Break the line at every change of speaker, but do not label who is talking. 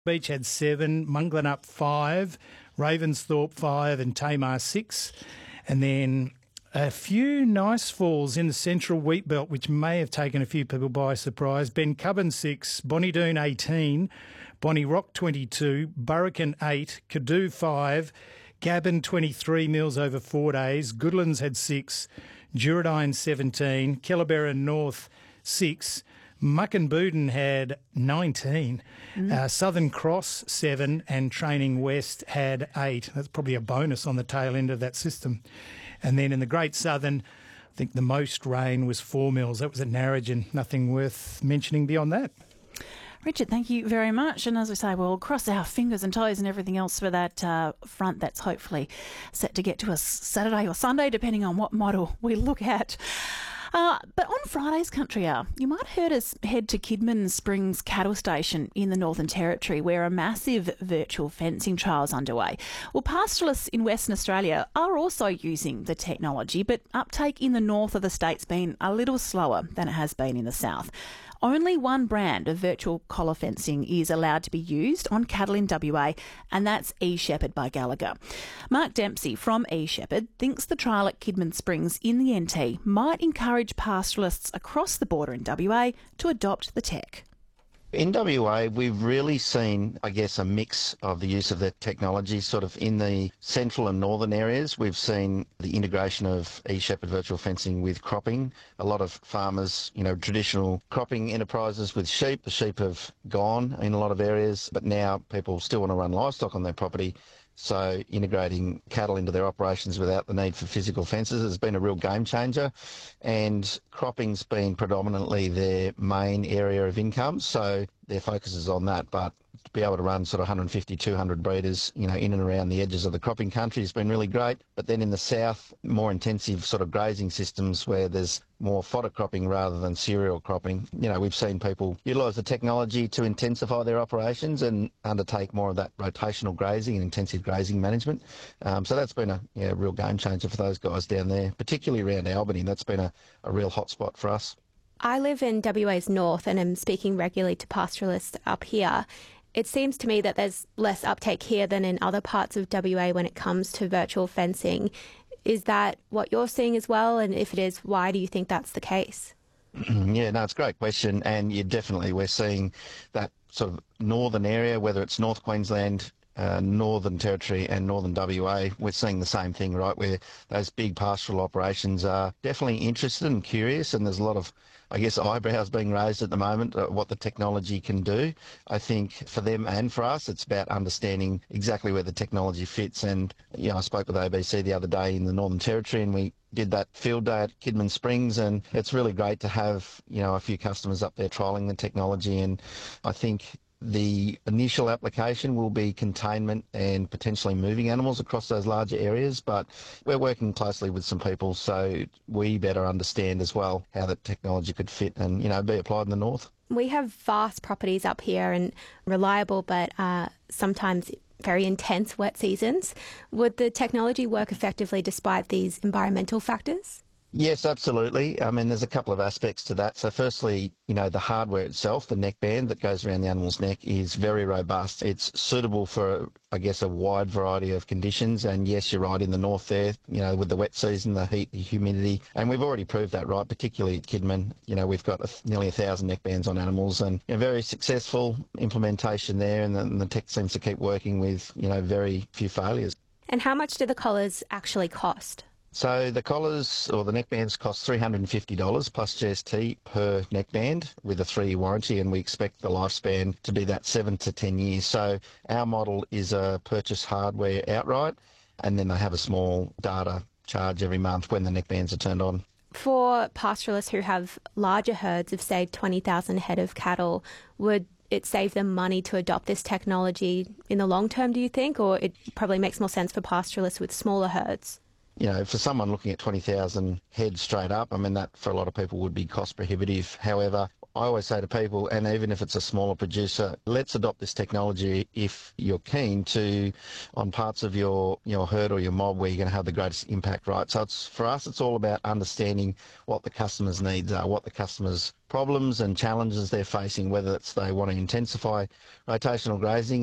Beach had 7, Munglenup 5, Ravensthorpe 5 and Tamar 6. And then a few nice falls in the central wheat belt, which may have taken a few people by surprise. Bencubbin 6, Bonnydoon 18, Bonnie Rock 22, Burrican 8, Cadoo 5, Gabon 23 mils over 4 days, Goodlands had 6, Duradine 17, Kellerberrin North 6, Muckenbooden had 19, Southern Cross 7 and Training West had 8. That's probably a bonus on the tail end of that system. And then in the Great Southern, I think the most rain was 4 mils. That was at Narrogin. Nothing worth mentioning beyond that.
Richard, thank you very much. And as we say, we'll cross our fingers and toes and everything else for that front that's hopefully set to get to us Saturday or Sunday, depending on what model we look at. But on Friday's Country Hour, you might have heard us head to Kidman Springs Cattle Station in the Northern Territory, where a massive virtual fencing trial is underway. Well, pastoralists in Western Australia are also using the technology, but uptake in the north of the state's been a little slower than it has been in the south. Only one brand of virtual collar fencing is allowed to be used on cattle in WA, and that's eShepherd by Gallagher. Mark Dempsey from eShepherd thinks the trial at Kidman Springs in the NT might encourage pastoralists across the border in WA to adopt the tech.
In WA, we've really seen, I guess, a mix of the use of the technology sort of in the central and northern areas. We've seen the integration of eShepherd virtual fencing with cropping. A lot of farmers, traditional cropping enterprises with sheep, the sheep have gone in a lot of areas, but now people still want to run livestock on their property. So integrating cattle into their operations without the need for physical fences has been a real game changer. And cropping's been predominantly their main area of income, so their focus is on that. But to be able to run sort of 150, 200 breeders, in and around the edges of the cropping country has been really great. But then in the south, more intensive sort of grazing systems where there's more fodder cropping rather than cereal cropping. We've seen people utilise the technology to intensify their operations and undertake more of that rotational grazing and intensive grazing management. So that's been a real game changer for those guys down there, particularly around Albany. That's been a real hot spot for us.
I live in WA's north and am speaking regularly to pastoralists up here. It seems to me that there's less uptake here than in other parts of WA when it comes to virtual fencing. Is that what you're seeing as well? And if it is, why do you think that's the case?
Yeah, no, it's a great question. And we're seeing that sort of northern area, whether it's North Queensland, Northern Territory and Northern WA, we're seeing the same thing, right, where those big pastoral operations are definitely interested and curious, and there's a lot of, eyebrows being raised at the moment at what the technology can do. I think for them and for us, it's about understanding exactly where the technology fits. And, I spoke with ABC the other day in the Northern Territory, and we did that field day at Kidman Springs, and it's really great to have, a few customers up there trialling the technology. And I think the initial application will be containment and potentially moving animals across those larger areas, but we're working closely with some people so we better understand as well how that technology could fit and, be applied in the north.
We have vast properties up here and reliable but sometimes very intense wet seasons. Would the technology work effectively despite these environmental factors?
Yes, absolutely. I mean, there's a couple of aspects to that. So firstly, the hardware itself, the neckband that goes around the animal's neck is very robust. It's suitable for, a wide variety of conditions. And yes, you're right, in the north there, with the wet season, the heat, the humidity. And we've already proved that, right, particularly at Kidman. We've got nearly 1,000 neckbands on animals and very successful implementation there. And the tech seems to keep working with, very few failures.
And how much do the collars actually cost?
So the collars or the neckbands cost $350 plus GST per neckband with a 3-year warranty, and we expect the lifespan to be that 7 to 10 years. So our model is a purchase hardware outright, and then they have a small data charge every month when the neckbands are turned on.
For pastoralists who have larger herds of, say, 20,000 head of cattle, would it save them money to adopt this technology in the long term, do you think? Or it probably makes more sense for pastoralists with smaller herds?
For someone looking at 20,000 heads straight up, that for a lot of people would be cost prohibitive. However, I always say to people, and even if it's a smaller producer, let's adopt this technology if you're keen to on parts of your herd or your mob where you're going to have the greatest impact, right? So for us, it's all about understanding what the customer's needs are, what the customer's problems and challenges they're facing, whether it's they want to intensify rotational grazing